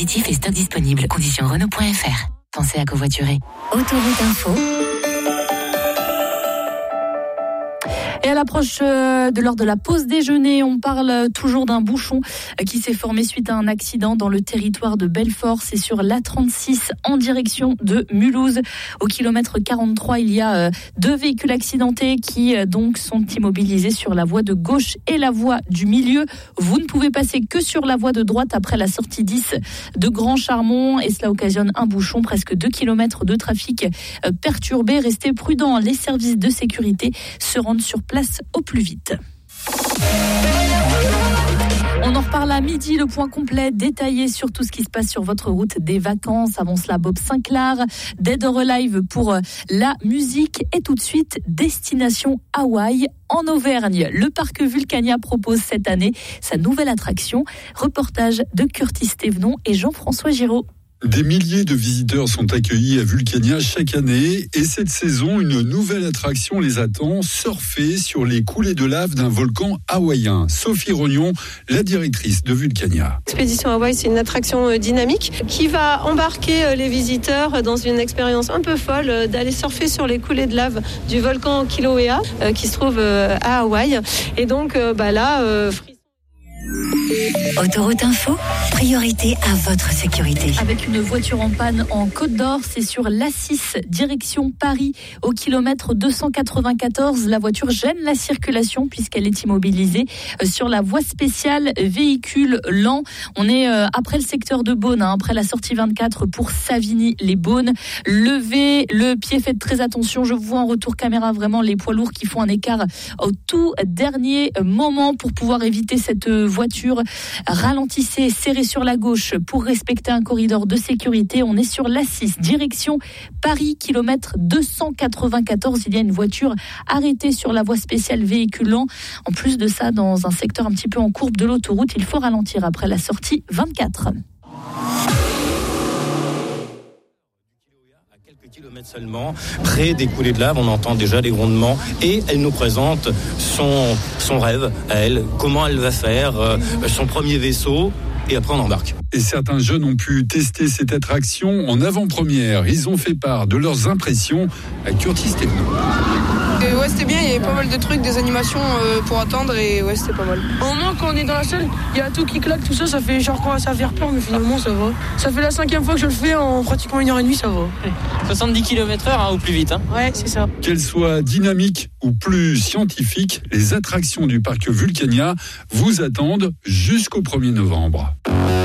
dispositif et stock disponible. Conditions Renault.fr. Pensez à covoiturer. Autoroute Info. Et à l'approche de l'heure de la pause déjeuner, on parle toujours d'un bouchon qui s'est formé suite à un accident dans le territoire de Belfort. C'est sur l'A36 en direction de Mulhouse. Au kilomètre 43, il y a 2 véhicules accidentés qui donc sont immobilisés sur la voie de gauche et la voie du milieu. Vous ne pouvez passer que sur la voie de droite après la sortie 10 de Grand Charmont et cela occasionne un bouchon, presque 2 kilomètres de trafic perturbé. Restez prudents, les services de sécurité se rendent sur place au plus vite. On en reparle à midi, le point complet détaillé sur tout ce qui se passe sur votre route des vacances. Avant cela, Bob Sinclair, Dead or Alive pour la musique. Et tout de suite, destination Hawaï en Auvergne. Le parc Vulcania propose cette année sa nouvelle attraction. Reportage de Curtis Thévenon et Jean-François Giraud. Des milliers de visiteurs sont accueillis à Vulcania chaque année et cette saison, une nouvelle attraction les attend, surfer sur les coulées de lave d'un volcan hawaïen. Sophie Rognon, la directrice de Vulcania. Expédition Hawaï, c'est une attraction dynamique qui va embarquer les visiteurs dans une expérience un peu folle d'aller surfer sur les coulées de lave du volcan Kilauea qui se trouve à Hawaï. Et donc Autoroute Info, priorité à votre sécurité. Avec une voiture en panne en Côte d'Or, c'est sur l'A6, direction Paris, au kilomètre 294. La voiture gêne la circulation puisqu'elle est immobilisée sur la voie spéciale véhicule lent. On est après le secteur de Beaune, après la sortie 24 pour Savigny-les-Beaunes. Levez le pied, faites très attention. Je vois en retour caméra vraiment les poids lourds qui font un écart au tout dernier moment pour pouvoir éviter cette voiture. Ralentissez, serrez sur la gauche pour respecter un corridor de sécurité. On est sur l'A6, direction Paris, kilomètre 294. Il y a une voiture arrêtée sur la voie spéciale véhicule lent. En plus de ça, dans un secteur un petit peu en courbe de l'autoroute, il faut ralentir après la sortie 24. Kilomètres seulement, près des coulées de lave, on entend déjà les grondements et elle nous présente son rêve à elle, comment elle va faire son premier vaisseau et après on embarque. Et certains jeunes ont pu tester cette attraction en avant-première. Ils ont fait part de leurs impressions à Curtis Thévenon. Ouais, c'était bien, il y avait pas mal de trucs, des animations pour attendre et ouais, c'était pas mal. Au moment quand on est dans la salle, il y a tout qui claque, tout ça, ça fait genre commence à faire peur, mais finalement ça va. Ça fait la 5e fois que je le fais en pratiquement 1h30, ça va. 70 km/h au plus vite. Ouais, c'est ça. Qu'elles soient dynamiques ou plus scientifiques, les attractions du parc Vulcania vous attendent jusqu'au 1er novembre.